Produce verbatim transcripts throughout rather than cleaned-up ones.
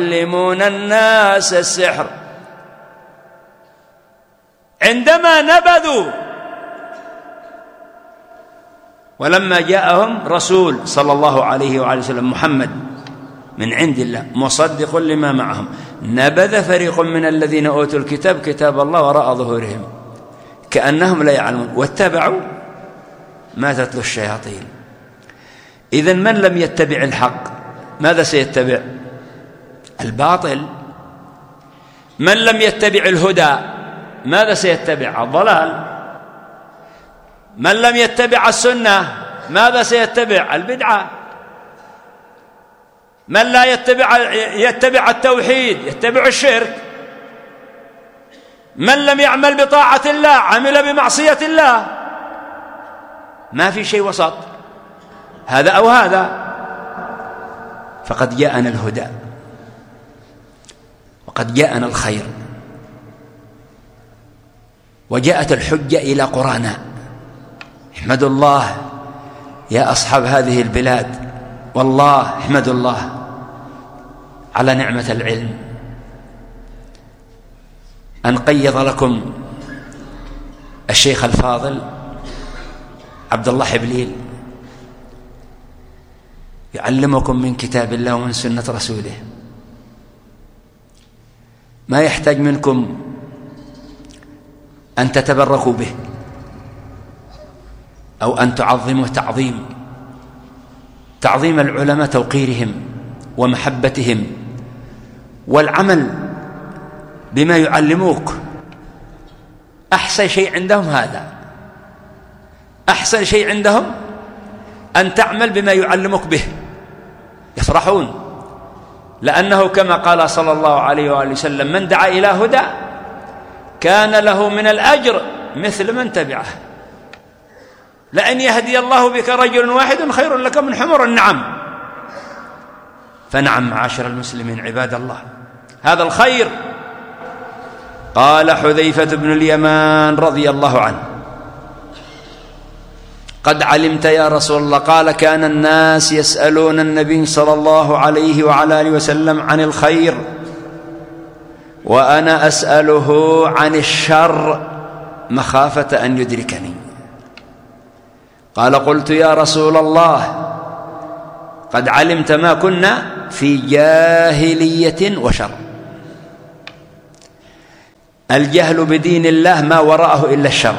يعلمون الناس السحر. عندما نبذوا ولما جاءهم رسول صلى الله عليه وعلى وسلم محمد من عند الله مصدق لما معهم، نبذ فريق من الذين أوتوا الكتاب كتاب الله وراء ظهورهم كأنهم لا يعلمون واتبعوا ما تتلو الشياطين. إذن من لم يتبع الحق ماذا سيتبع؟ الباطل. من لم يتبع الهدى ماذا سيتبع؟ الضلال. من لم يتبع السنة ماذا سيتبع؟ البدعة. من لا يتبع يتبع التوحيد يتبع الشرك. من لم يعمل بطاعة الله عمل بمعصية الله. ما في شيء وسط، هذا أو هذا. فقد جاءنا الهدى وقد جاءنا الخير وجاءت الحجة إلى قرانا. احمدوا الله يا أصحاب هذه البلاد، والله احمدوا الله على نعمة العلم، أن قيض لكم الشيخ الفاضل عبد الله حبليل يعلمكم من كتاب الله ومن سنة رسوله. ما يحتاج منكم أن تتبركوا به أو أن تعظموا تعظيم تعظيم العلماء، توقيرهم ومحبتهم والعمل بما يعلموك. أحسن شيء عندهم هذا، أحسن شيء عندهم أن تعمل بما يعلمك به، يفرحون، لأنه كما قال صلى الله عليه وآله وسلم من دعا إلى هدى كان له من الأجر مثل من تبعه. لأن يهدي الله بك رجل واحد خير لك من حمر النعم. فنعم معاشر المسلمين عباد الله هذا الخير. قال حذيفة بن اليمان رضي الله عنه قد علمت يا رسول الله. قال كان الناس يسألون النبي صلى الله عليه وعلى آله وسلم عن الخير وأنا أسأله عن الشر مخافة أن يدركني. قال قلت يا رسول الله قد علمت ما كنا في جاهلية وشر. الجهل بدين الله ما وراءه إلا الشر.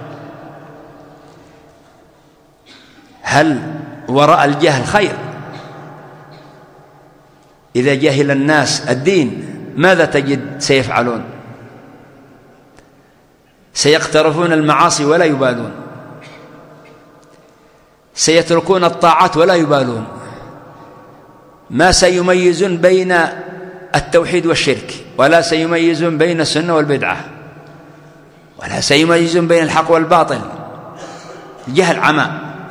هل وراء الجهل خير؟ إذا جهل الناس الدين ماذا تجد سيفعلون؟ سيقترفون المعاصي ولا يبالون، سيتركون الطاعات ولا يبالون، ما سيميزون بين التوحيد والشرك، ولا سيميزون بين السنة والبدعة، ولا سيميزون بين الحق والباطل. الجهل عمى.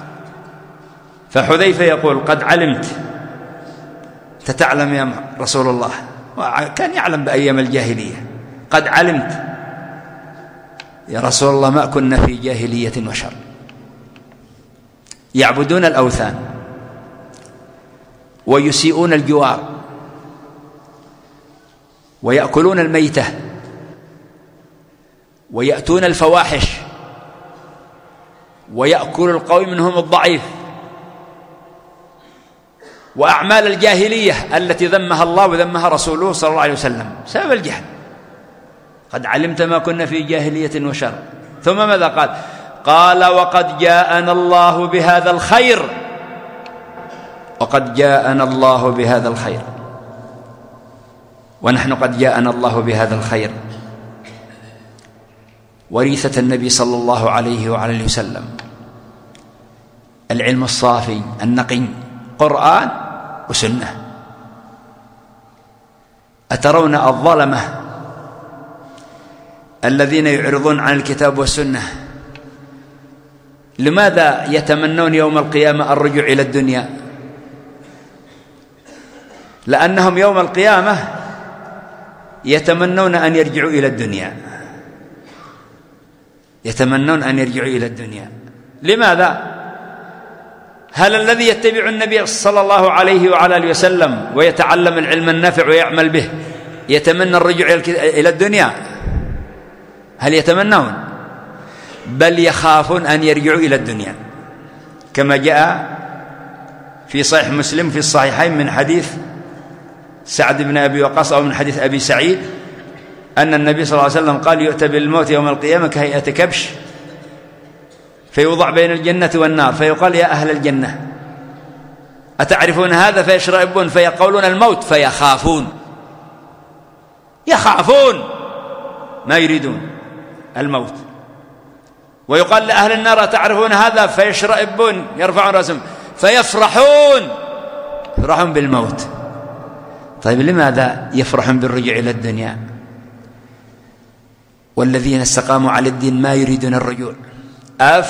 فحذيفة يقول قد علمت، تتعلم يا رسول الله، كان يعلم بأيام الجاهلية، قد علمت يا رسول الله ما كنا في جاهلية وشر. يعبدون الأوثان ويسيئون الجوار ويأكلون الميتة ويأتون الفواحش ويأكل القوي منهم الضعيف، وأعمال الجاهلية التي ذمها الله وذمها رسوله صلى الله عليه وسلم سبب الجهل. قد علمت ما كنا في جاهلية وشر. ثم ماذا قال؟ قال وقد جاءنا الله بهذا الخير، وقد جاءنا الله بهذا الخير، ونحن قد جاءنا الله بهذا الخير. وريثة النبي صلى الله عليه وعلى وسلم، العلم الصافي النقي، قرآن وسنة. أترون الظلمة الذين يعرضون عن الكتاب والسنة لماذا يتمنون يوم القيامة الرجوع إلى الدنيا؟ لأنهم يوم القيامة يتمنون أن يرجعوا إلى الدنيا، يتمنون أن يرجعوا إلى الدنيا. لماذا؟ هل الذي يتبع النبي صلى الله عليه وعلى آله وسلم ويتعلم العلم النافع ويعمل به يتمنى الرجوع إلى الدنيا؟ هل يتمنون؟ بل يخافون أن يرجعوا إلى الدنيا، كما جاء في صحيح مسلم في الصحيحين من حديث سعد بن أبي وقاص أو من حديث أبي سعيد أن النبي صلى الله عليه وسلم قال: يؤتى بالموت يوم القيامة كهيئة كبش فيوضع بين الجنة والنار فيقال: يا أهل الجنة أتعرفون هذا؟ فيشرئبون فيقولون: الموت، فيخافون يخافون ما يريدون الموت. ويقال لأهل النار: أتعرفون هذا؟ فيشرئبون يرفعون رأسهم فيفرحون يفرحون بالموت. طيب لماذا يفرحون بالرجوع إلى الدنيا؟ والذين استقاموا على الدين ما يريدون الرجوع. أف